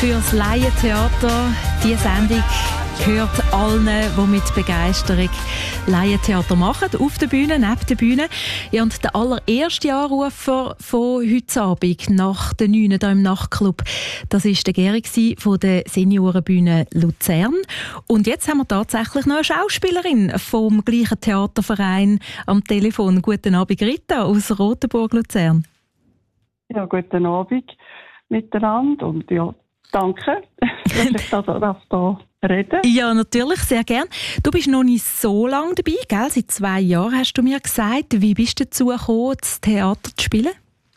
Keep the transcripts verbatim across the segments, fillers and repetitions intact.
Fürs Laientheater, diese Sendung gehört allen, die mit Begeisterung Laientheater machen, auf der Bühne, neben der Bühne. Ja, und der allererste Anrufer von heute Abend nach der neun hier im Nachtclub, das war der Geri von der Seniorenbühne Luzern. Und jetzt haben wir tatsächlich noch eine Schauspielerin vom gleichen Theaterverein am Telefon. Guten Abend, Rita aus Rotenburg, Luzern. Ja, guten Abend miteinander und ja, danke, dass ich da, das da rede. Ja, natürlich, sehr gern. Du bist noch nicht so lange dabei, gell? Seit zwei Jahren hast du mir gesagt. Wie bist du dazu gekommen, das Theater zu spielen?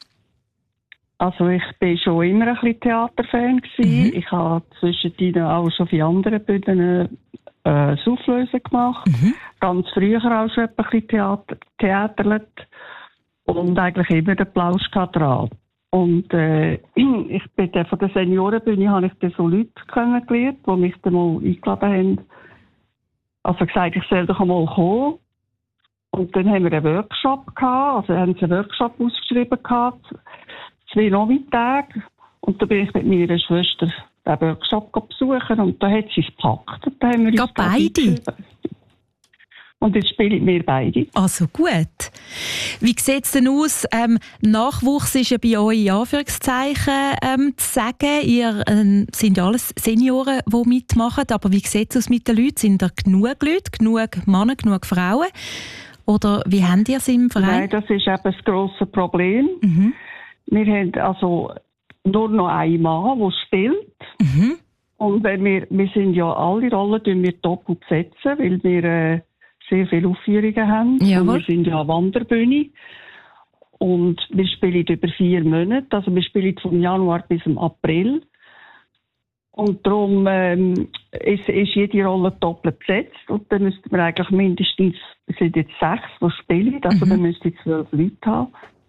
Also ich war schon immer ein bisschen Theaterfan gewesen. Mhm. Ich habe zwischendrin auch schon für andere Bühnen äh, Soufflöse gemacht. Mhm. Ganz früher auch schon ein bisschen Theater, theaterlet und eigentlich immer den Plausch dran. Und äh, ich bin dann von der Seniorenbühne habe ich dann so Leute kennengelernt, die mich dann mal eingeladen haben. Also gesagt, ich soll doch einmal kommen. Und dann haben wir einen Workshop gehabt, also haben sie einen Workshop ausgeschrieben gehabt, zwei Nachmittage. Und da bin ich mit meiner Schwester den Workshop besuchen und da hat sie es gepackt. Und da haben wir ja, beide? Und jetzt spielen wir beide. Also gut. Wie sieht es denn aus? Ähm, Nachwuchs ist ja bei euch in Anführungszeichen ähm, zu sagen. Ihr ähm, sind ja alles Senioren, die mitmachen. Aber wie sieht es aus mit den Leuten? Sind da genug Leute, genug Männer, genug Frauen? Oder wie habt ihr es im Verein? Nein, das ist eben das grosse Problem. Mhm. Wir haben also nur noch einen Mann, der spielt. Mhm. Und wenn wir, wir sind ja alle Rollen wir doppelt besetzen, weil wir äh, sehr viele Aufführungen haben. Jawohl. Wir sind ja eine Wanderbühne. Und wir spielen über vier Monate. Also wir spielen vom Januar bis zum April. Und darum ähm, ist, ist jede Rolle doppelt besetzt. Und dann müssten wir eigentlich mindestens, wir sind jetzt sechs, die spielen. Also mhm. dann müssten wir zwölf Leute haben.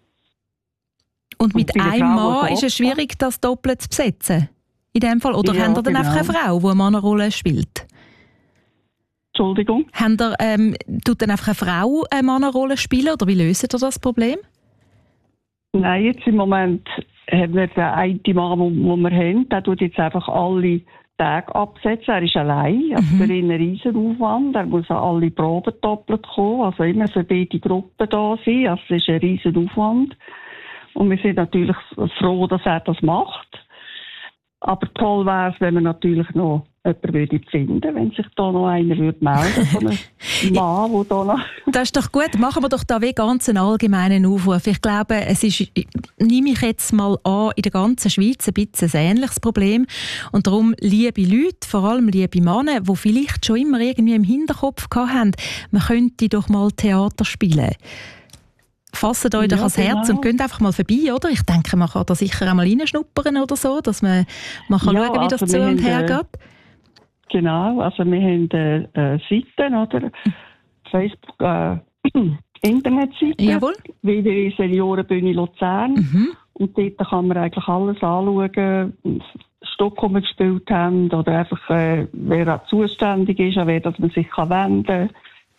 Und mit und einem Mann ist es schwierig, das doppelt zu besetzen? In dem Fall? Oder ja, haben ihr dann genau. einfach eine Frau, die eine Männerrolle spielt? Entschuldigung? Haben ihr, ähm, tut dann einfach eine Frau eine Männerrolle spielen oder wie löst ihr das Problem? Nein, jetzt im Moment haben wir den einen Mann, den wir haben, der tut jetzt einfach alle Tage absetzen. Er ist allein, also mhm. für ihn ein Riesenaufwand. Er muss an alle Proben doppelt kommen, also immer für beide Gruppen da sein. Also es ist ein Riesenaufwand. Und wir sind natürlich froh, dass er das macht. Aber toll wäre es, wenn wir natürlich noch jemanden würde finden, wenn sich da noch einer würde melden, so ein Mann, der da noch... Das ist doch gut. Machen wir doch da wie ganz einen allgemeinen Aufruf. Ich glaube, es ist, nehme ich jetzt mal an, in der ganzen Schweiz ein bisschen ein ähnliches Problem. Und darum, liebe Leute, vor allem liebe Männer, die vielleicht schon immer irgendwie im Hinterkopf hatten, man könnte doch mal Theater spielen. Fasst euch doch ja, ans Herz genau. und geht einfach mal vorbei, oder? Ich denke, man kann da sicher einmal reinschnuppern oder so, dass man, man kann ja, schauen, wie das also zu und her geht. Genau, also wir haben äh, äh, Seiten, oder? Facebook, äh, Internetseite. Jawohl. W w w punkt seniorenbühne Luzern. Mhm. Und dort kann man eigentlich alles anschauen, Stück, die wir gespielt haben, oder einfach, äh, wer zuständig ist, an wer dass man sich kann wenden kann.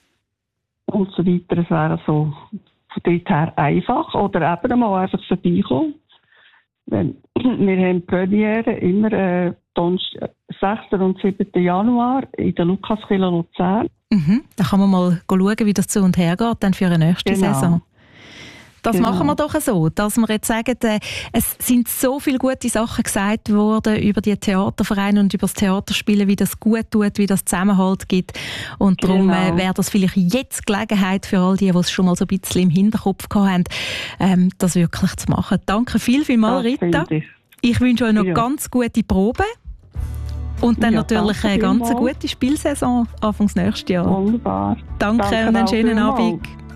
Und so weiter. Es wäre so von dort her einfach. Oder eben mal einfach vorbeikommen. Wenn, wir haben Premiere immer äh, sechsten und siebten Januar in der Lukaskirche Luzern. Mhm. Da kann man mal schauen, wie das zu und her geht dann für eine nächste genau. Saison. Das genau. machen wir doch so, dass wir jetzt sagen, äh, es sind so viele gute Sachen gesagt worden über die Theatervereine und über das Theaterspielen, wie das gut tut, wie das Zusammenhalt gibt. Und darum genau. äh, wäre das vielleicht jetzt Gelegenheit für all die, die es schon mal so ein bisschen im Hinterkopf hatten, ähm, das wirklich zu machen. Danke viel, viel mal, Rita. Ich. ich wünsche euch noch ja. ganz gute Proben. Und dann ja, natürlich eine ganz gute Spielsaison Anfangs nächstes Jahr. Wunderbar. Danke, danke und einen schönen Abend.